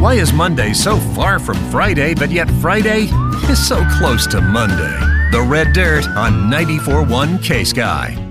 Why is Monday so far from Friday, but yet Friday is so close to Monday? The Red Dirt on 94.1 K-Sky.